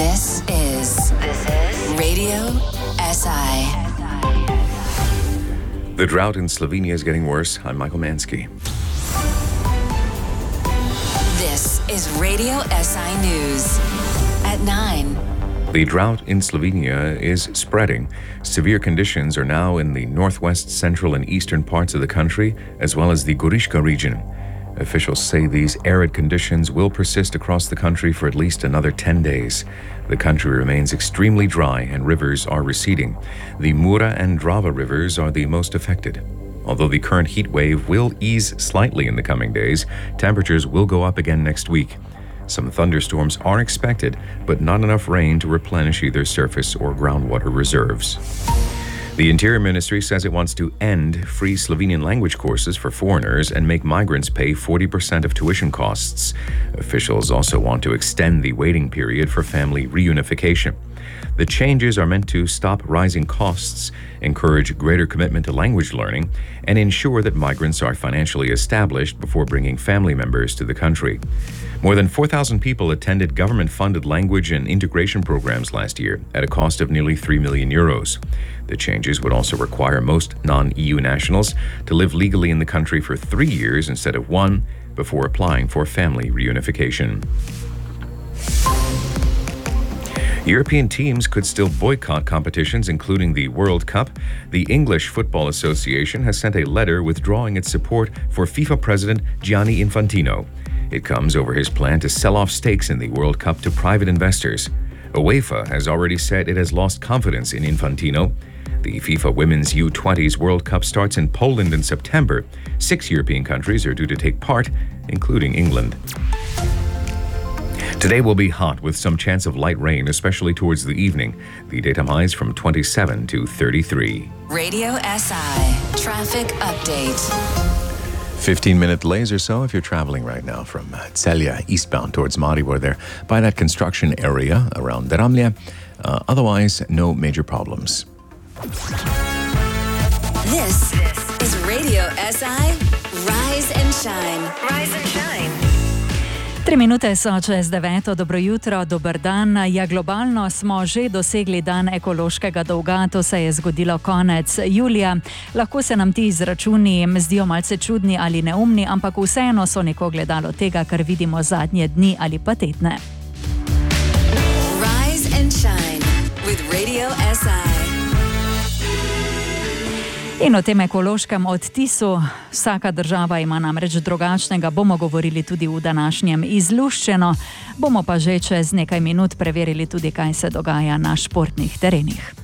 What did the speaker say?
This is Radio SI. The drought in Slovenia is getting worse. I'm Michael Mansky. This is Radio SI News at 9. The drought in Slovenia is spreading. Severe conditions are now in the northwest, central, and eastern parts of the country, as well as the Goriška region. Officials say these arid conditions will persist across the country for at least another 10 days. The country remains extremely dry and rivers are receding. The Mura and Drava rivers are the most affected. Although the current heat wave will ease slightly in the coming days, temperatures will go up again next week. Some thunderstorms are expected, but not enough rain to replenish either surface or groundwater reserves. The Interior Ministry says it wants to end free Slovenian language courses for foreigners and make migrants pay 40% of tuition costs. Officials also want to extend the waiting period for family reunification. The changes are meant to stop rising costs, encourage greater commitment to language learning, and ensure that migrants are financially established before bringing family members to the country. More than 4,000 people attended government-funded language and integration programs last year at a cost of nearly €3 million. The changes would also require most non-EU nationals to live legally in the country for 3 years instead of 1 before applying for family reunification. European teams could still boycott competitions, including the World Cup. The English Football Association has sent a letter withdrawing its support for FIFA President Gianni Infantino. It comes over his plan to sell off stakes in the World Cup to private investors. UEFA has already said it has lost confidence in Infantino. The FIFA Women's U20s World Cup starts in Poland in September. 6 European countries are due to take part, including England. Today will be hot with some chance of light rain, especially towards the evening. The daytime highs from 27 to 33. Radio SI Traffic Update. 15-minute delays or so if you're traveling right now from Celje eastbound towards Maribor there by that construction area around Dramlje. Otherwise, no major problems. This is Radio SI Rise and Shine. Rise and Shine. 3 minute so čez 9. Dobro jutro, dober dan. Ja, globalno smo že dosegli dan ekološkega dolga, to se je zgodilo konec julija. Lahko se nam ti izračuni zdijo malce čudni ali neumni, ampak vseeno so neko gledalo tega, kar vidimo zadnje dni ali pa tedne. Rise and Shine with Radio SI. In o tem ekološkem odtisu, vsaka država ima namreč drugačnega, bomo govorili tudi v današnjem Izluščeno, bomo pa že čez nekaj minut preverili tudi, kaj se dogaja na športnih terenih.